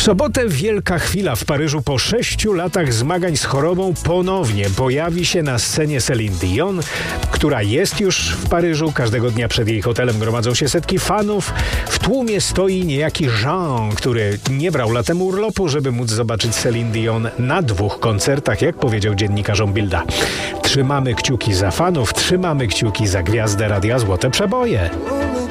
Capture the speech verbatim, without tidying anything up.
W sobotę wielka chwila w Paryżu. Po sześciu latach zmagań z chorobą ponownie pojawi się na scenie Celine Dion, która jest już w Paryżu. Każdego dnia przed jej hotelem gromadzą się setki fanów. W tłumie stoi niejaki Jean, który nie brał latem urlopu, żeby móc zobaczyć Celine Dion na dwóch koncertach, jak powiedział dziennikarzom Bilda. Trzymamy kciuki za fanów, trzymamy kciuki za gwiazdę Radia Złote Przeboje.